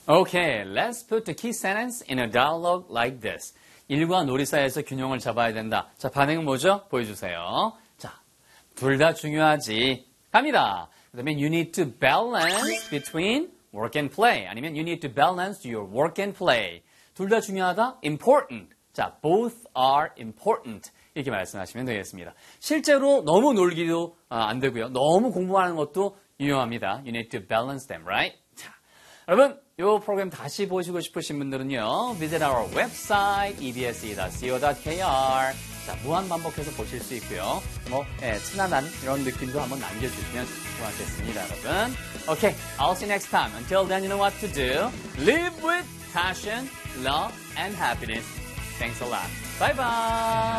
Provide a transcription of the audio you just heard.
Okay, let's put the key sentence in a dialogue like this. 일과 놀이 사이에서 균형을 잡아야 된다. 자, 반응은 뭐죠? 보여주세요. 자, 둘 다 중요하지. 갑니다. 그 다음에 you need to balance between work and play. 아니면 you need to balance your work and play. 둘 다 중요하다. important. 자, both are important. 이렇게 말씀하시면 되겠습니다. 실제로 너무 놀기도 안 되고요. 너무 공부하는 것도 유용합니다. You need to balance them, right? 자, 여러분, 이 프로그램 다시 보시고 싶으신 분들은요. Visit our website, ebse.co.kr. 자, 무한 반복해서 보실 수 있고요. 친한한 이런 느낌도 한번 남겨주시면 고맙겠습니다, 여러분. Okay, I'll see you next time. Until then, you know what to do. Live with passion, love, and happiness. Thanks a lot. Bye-bye.